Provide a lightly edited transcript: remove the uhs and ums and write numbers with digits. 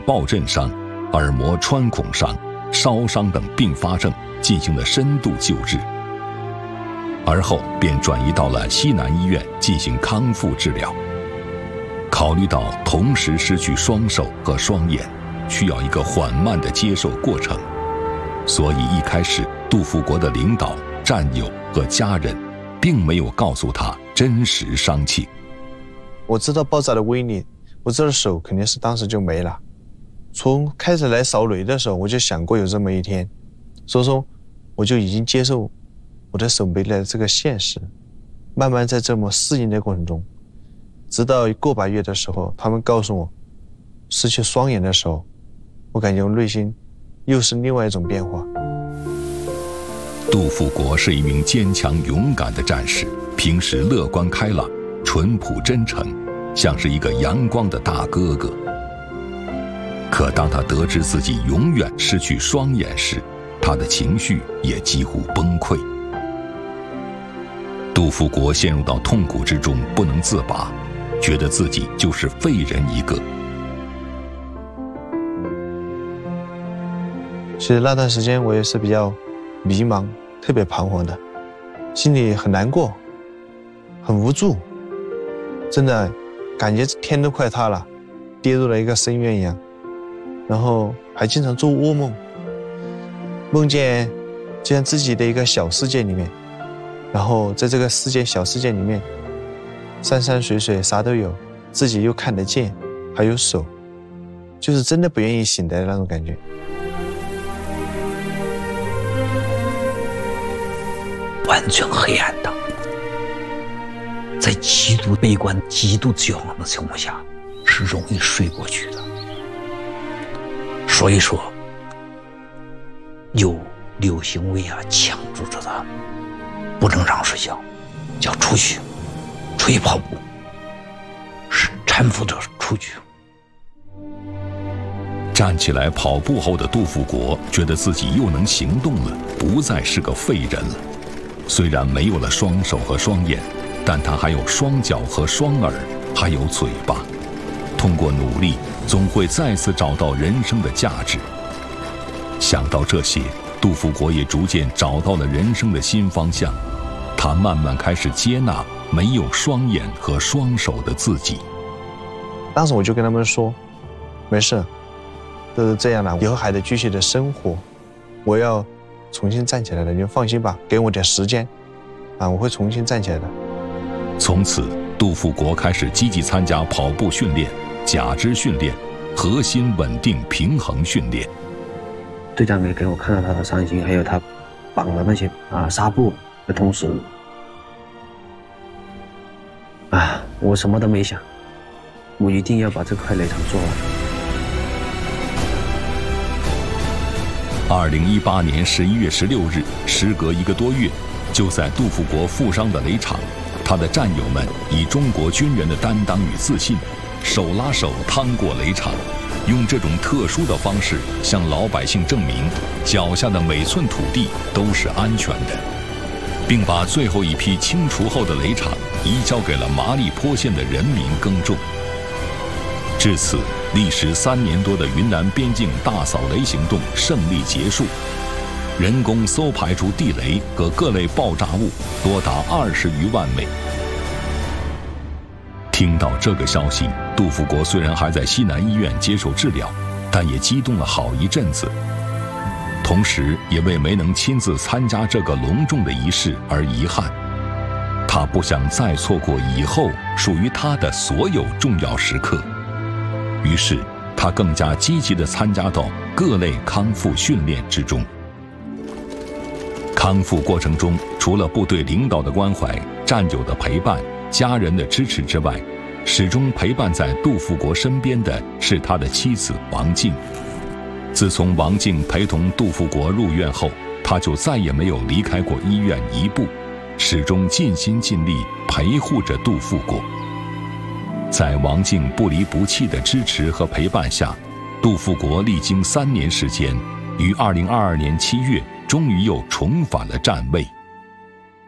暴震伤、耳膜穿孔伤、烧伤等并发症进行了深度救治，而后便转移到了西南医院进行康复治疗。考虑到同时失去双手和双眼，需要一个缓慢的接受过程，所以一开始杜富国的领导、战友和家人并没有告诉他真实伤情。 我知道爆炸的威力，我这手肯定是当时就没了。从开始来扫雷的时候，我就想过有这么一天，所以说我就已经接受我的手没了这个现实，慢慢在这么适应的过程中，直到个把月的时候，他们告诉我失去双眼的时候，我感觉我内心又是另外一种变化。 杜富国是一名坚强勇敢的战士，平时乐观开朗、淳朴真诚，像是一个阳光的大哥哥。可当他得知自己永远失去双眼时，他的情绪也几乎崩溃。杜富国陷入到痛苦之中不能自拔，觉得自己就是废人一个。 其实那段时间我也是比较迷茫，特别彷徨的，心里很难过，很无助，真的感觉天都快塌了，跌入了一个深渊一样。然后还经常做噩梦，梦见就像自己的一个小世界里面，然后在这个小世界里面，山山水水啥都有，自己又看得见，还有手，就是真的不愿意醒的那种感觉。 完全黑暗的，在极度悲观、极度绝望的情况下，是容易睡过去的。所以说，有刘行为强制着他，不能让睡觉，要出去跑步，是搀扶着出去。 站起来跑步后的杜富国觉得自己又能行动了，不再是个废人了。虽然没有了双手和双眼，但他还有双脚和双耳，还有嘴巴。通过努力，总会再次找到人生的价值。想到这些，杜富国也逐渐找到了人生的新方向。他慢慢开始接纳没有双眼和双手的自己。 当时我就跟他们说，没事，都是这样了，以后还得继续的生活，我要重新站起来的，你就放心吧，给我点时间，我会重新站起来的。 从此，杜富国开始积极参加跑步训练、假肢训练、核心稳定平衡训练。 队长也给我看到他的伤心，还有他绑的那些纱布的同时，我什么都没想，我一定要把这块垒场做完。2018年11月16日，时隔1个多月，就在杜富国负伤的垒场，他的战友们以中国军人的担当与自信，手拉手趟过垒场，用这种特殊的方式向老百姓证明，脚下的每寸土地都是安全的，并把最后一批清除后的垒场移交给了麻栗坡县的人民耕种。至此，历时3年多的云南边境大扫雷行动胜利结束，人工搜排出地雷和各类爆炸物多达20余万枚。听到这个消息，杜富国虽然还在西南医院接受治疗，但也激动了好一阵子，同时也为没能亲自参加这个隆重的仪式而遗憾。他不想再错过以后属于他的所有重要时刻，于是他更加积极地参加到各类康复训练之中。康复过程中，除了部队领导的关怀、战友的陪伴、家人的支持之外，始终陪伴在杜富国身边的是他的妻子王静。自从王静陪同杜富国入院后，他就再也没有离开过医院一步，始终尽心尽力陪护着杜富国。在王静不离不弃的支持和陪伴下，杜富国历经3年时间，于2022年7月终于又重返了站位。